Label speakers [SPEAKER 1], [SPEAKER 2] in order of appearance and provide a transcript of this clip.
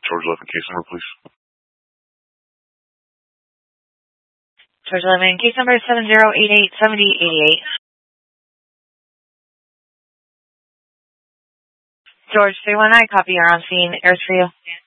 [SPEAKER 1] George 11, case number, please.
[SPEAKER 2] George 11, case number 70887088. George 319, copy, you're on scene. Airs for you.